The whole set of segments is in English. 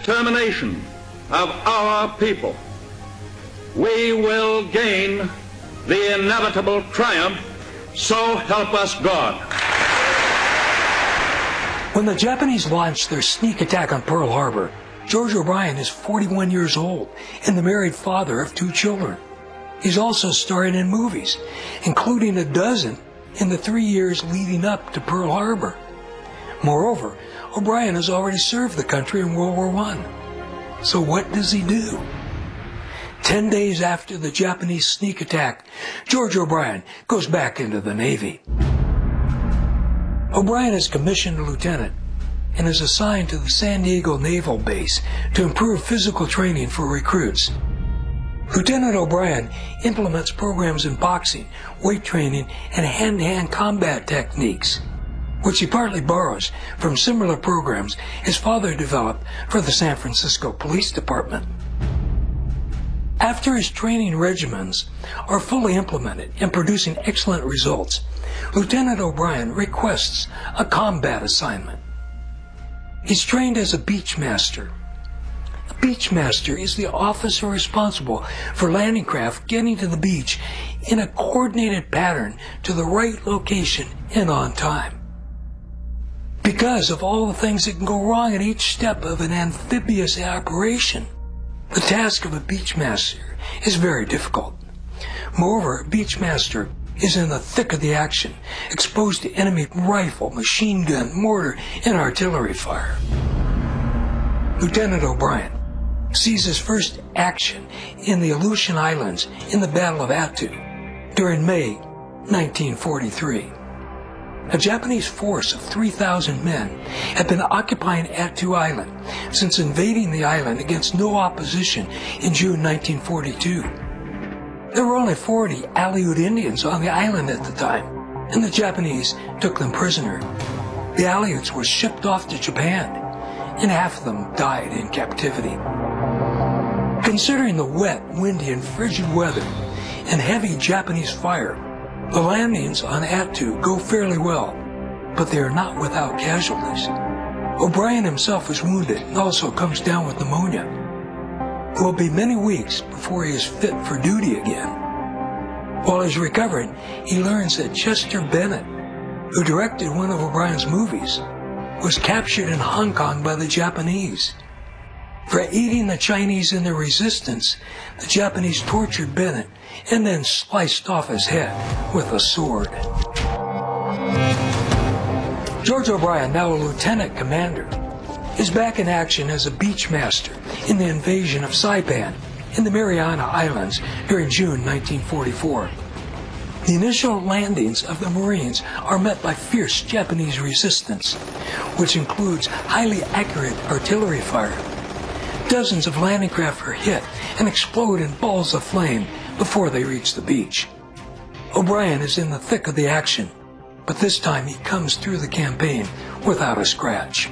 determination of our people, we will gain the inevitable triumph, so help us God. When the Japanese launched their sneak attack on Pearl Harbor, George O'Brien is 41 years old and the married father of 2 children. He's also starred in movies, including a dozen in the 3 years leading up to Pearl Harbor. Moreover, O'Brien has already served the country in World War I. So what does he do? 10 days after the Japanese sneak attack, George O'Brien goes back into the Navy. O'Brien is commissioned a lieutenant and is assigned to the San Diego Naval Base to improve physical training for recruits. Lieutenant O'Brien implements programs in boxing, weight training, and hand-to-hand combat techniques, which he partly borrows from similar programs his father developed for the San Francisco Police Department. After his training regimens are fully implemented and producing excellent results, Lieutenant O'Brien requests a combat assignment. He's trained as a beach master. A beach master is the officer responsible for landing craft getting to the beach in a coordinated pattern to the right location and on time. Because of all the things that can go wrong at each step of an amphibious operation, the task of a beach master is very difficult. Moreover, a beach master is in the thick of the action, exposed to enemy rifle, machine gun, mortar, and artillery fire. Lieutenant O'Brien sees his first action in the Aleutian Islands in the Battle of Attu during May 1943. A Japanese force of 3,000 men had been occupying Attu Island since invading the island against no opposition in June 1942. There were only 40 Aleut Indians on the island at the time, and the Japanese took them prisoner. The Aleuts were shipped off to Japan, and half of them died in captivity. Considering the wet, windy, and frigid weather and heavy Japanese fire, the landings on Attu go fairly well, but they are not without casualties. O'Brien himself is wounded and also comes down with pneumonia. It will be many weeks before he is fit for duty again. While he's recovering, he learns that Chester Bennett, who directed one of O'Brien's movies, was captured in Hong Kong by the Japanese. For aiding the Chinese in their resistance, the Japanese tortured Bennett and then sliced off his head with a sword. George O'Brien, now a lieutenant commander, is back in action as a beach master in the invasion of Saipan in the Mariana Islands during June 1944. The initial landings of the Marines are met by fierce Japanese resistance, which includes highly accurate artillery fire. Dozens of landing craft are hit and explode in balls of flame before they reach the beach. O'Brien is in the thick of the action, but this time he comes through the campaign without a scratch.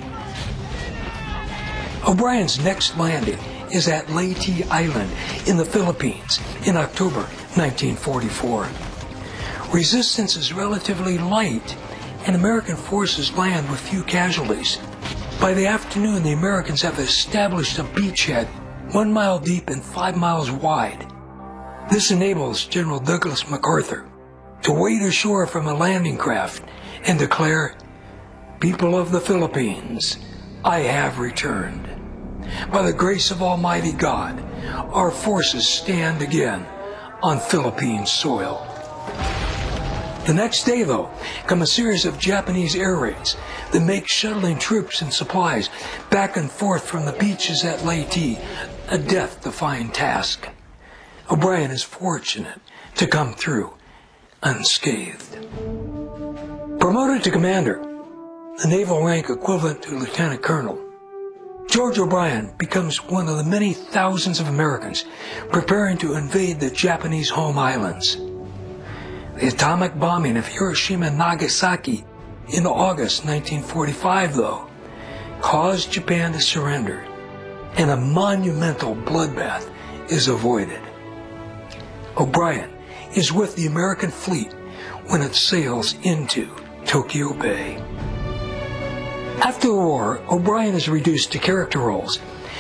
O'Brien's next landing is at Leyte Island in the Philippines in October 1944. Resistance is relatively light, and American forces land with few casualties. By the afternoon, the Americans have established a beachhead 1 mile deep and 5 miles wide. This enables General Douglas MacArthur to wade ashore from a landing craft and declare, "People of the Philippines, I have returned. By the grace of Almighty God, our forces stand again on Philippine soil." The next day, though, come a series of Japanese air raids that make shuttling troops and supplies back and forth from the beaches at Leyte a death-defying task. O'Brien is fortunate to come through unscathed. Promoted to commander, the naval rank equivalent to lieutenant colonel, George O'Brien becomes one of the many thousands of Americans preparing to invade the Japanese home islands. The atomic bombing of Hiroshima and Nagasaki in August 1945, though, caused Japan to surrender, and a monumental bloodbath is avoided. O'Brien is with the American fleet when it sails into Tokyo Bay. After the war, O'Brien is reduced to character roles,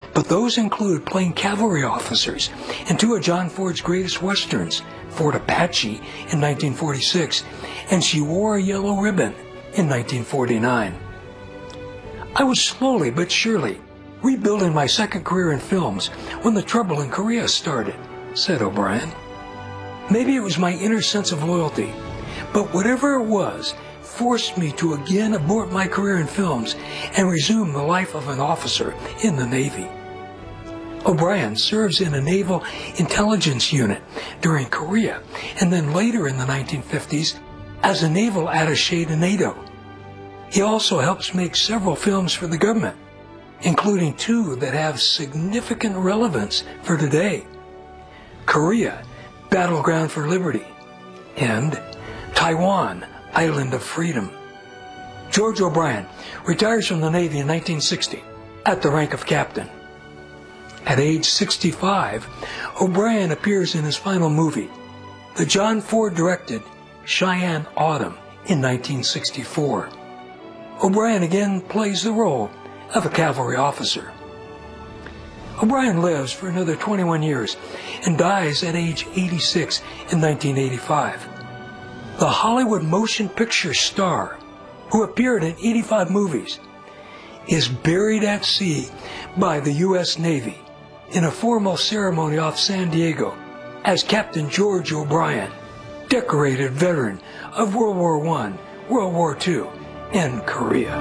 but those include playing cavalry officers in two of John Ford's greatest westerns, Fort Apache in 1946 and She Wore a Yellow Ribbon in 1949. I was slowly but surely rebuilding my second career in films when the trouble in Korea started, said O'Brien. Maybe it was my inner sense of loyalty, but whatever it was forced me to again abort my career in films and resume the life of an officer in the Navy. O'Brien serves in a naval intelligence unit during Korea and then later in the 1950s as a naval attaché to NATO. He also helps make several films for the government, including two that have significant relevance for today: Korea, Battleground for Liberty, and Taiwan, Island of Freedom. George O'Brien retires from the Navy in 1960 at the rank of captain. At age 65, O'Brien appears in his final movie, the John Ford-directed Cheyenne Autumn in 1964. O'Brien again plays the role of a cavalry officer. O'Brien lives for another 21 years and dies at age 86 in 1985. The Hollywood motion picture star, who appeared in 85 movies, is buried at sea by the U.S. Navy in a formal ceremony off San Diego as Captain George O'Brien, decorated veteran of World War I, World War II, and Korea.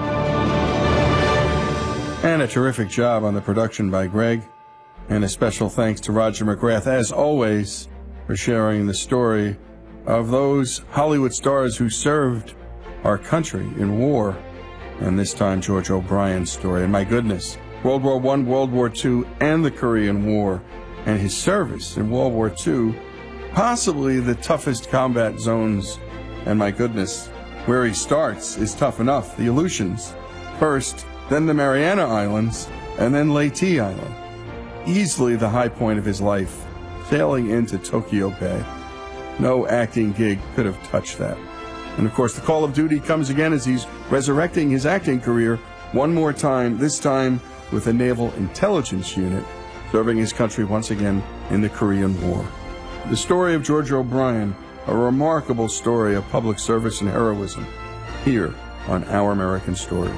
And a terrific job on the production by Greg. And a special thanks to Roger McGrath, as always, for sharing the story of those Hollywood stars who served our country in war. And this time, George O'Brien's story. And my goodness, World War I, World War II, and the Korean War, and his service in World War II, possibly the toughest combat zones. And my goodness, where he starts is tough enough. The Aleutians first, then the Mariana Islands, and then Leyte Island. Easily the high point of his life, sailing into Tokyo Bay. No acting gig could have touched that. And of course, the call of duty comes again as he's resurrecting his acting career one more time, this time with a naval intelligence unit, serving his country once again in the Korean War. The story of George O'Brien, a remarkable story of public service and heroism, here on Our American Stories.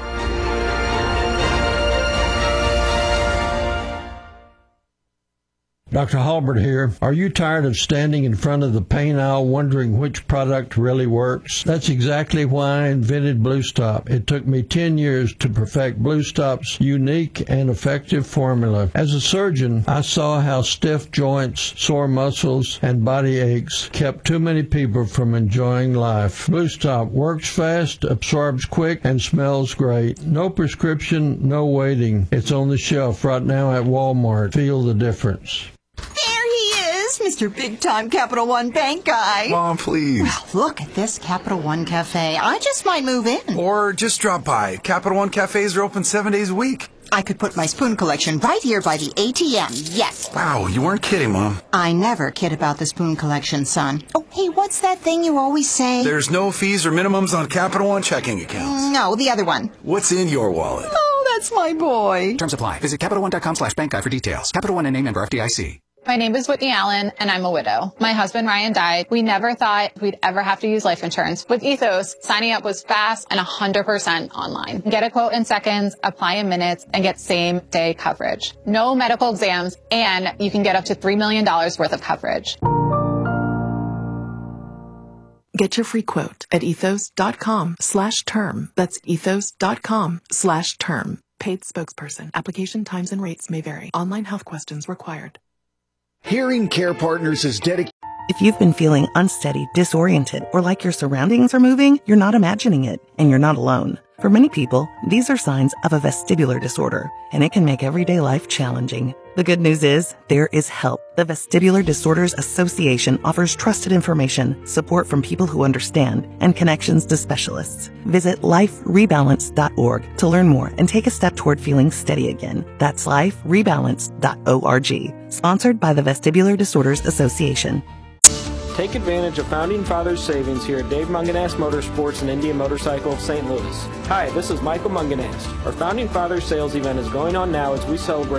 Dr. Halbert here. Are you tired of standing in front of the paint aisle wondering which product really works? That's exactly why I invented Blue Stop. It took me 10 years to perfect Blue Stop's unique and effective formula. As a surgeon, I saw how stiff joints, sore muscles, and body aches kept too many people from enjoying life. Blue Stop works fast, absorbs quick, and smells great. No prescription, no waiting. It's on the shelf right now at Walmart. Feel the difference. Mr. Big-Time Capital One Bank guy. Mom, please. Well, look at this Capital One Cafe. I just might move in. Or just drop by. Capital One cafes are open 7 days a week. I could put my spoon collection right here by the ATM. Yes. Wow, you weren't kidding, Mom. I never kid about the spoon collection, son. Oh, hey, what's that thing you always say? There's no fees or minimums on Capital One checking accounts. No, the other one. What's in your wallet? Oh, that's my boy. Terms apply. Visit CapitalOne.com/bank guide for details. Capital One and name member FDIC. My name is Whitney Allen, and I'm a widow. My husband, Ryan, died. We never thought we'd ever have to use life insurance. With Ethos, signing up was fast and 100% online. Get a quote in seconds, apply in minutes, and get same-day coverage. No medical exams, and you can get up to $3 million worth of coverage. Get your free quote at ethos.com/term. That's ethos.com/term. Paid spokesperson. Application times and rates may vary. Online health questions required. Hearing Care Partners is dedicated. If you've been feeling unsteady, disoriented, or like your surroundings are moving, you're not imagining it, and you're not alone. For many people, these are signs of a vestibular disorder, and it can make everyday life challenging. The good news is, there is help. The Vestibular Disorders Association offers trusted information, support from people who understand, and connections to specialists. Visit liferebalance.org to learn more and take a step toward feeling steady again. That's liferebalance.org. Sponsored by the Vestibular Disorders Association. Take advantage of Founding Fathers savings here at Dave Munganast Motorsports and Indian Motorcycle of St. Louis. Hi, this is Michael Munganast. Our Founding Fathers sales event is going on now as we celebrate